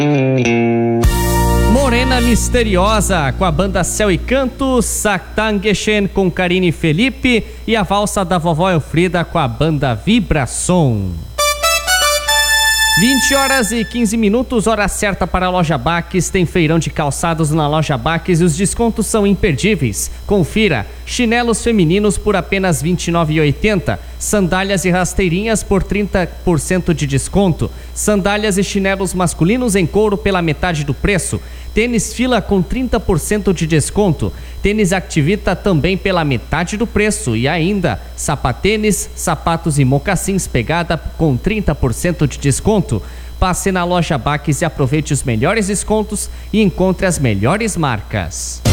Morena Misteriosa, com a banda Céu e Canto, Saktangeshen com Karine Felipe e a valsa da Vovó Elfrida com a banda Vibração. 20h15, hora certa para a Loja Baques. Tem feirão de calçados na Loja Baques e os descontos são imperdíveis. Confira: chinelos femininos por apenas R$ 29,80, sandálias e rasteirinhas por 30% de desconto, sandálias e chinelos masculinos em couro pela metade do preço, tênis Fila com 30% de desconto, tênis Activita também pela metade do preço e ainda sapatênis, sapatos e mocassins pegada com 30% de desconto. Passe na Loja Baques e aproveite os melhores descontos e encontre as melhores marcas.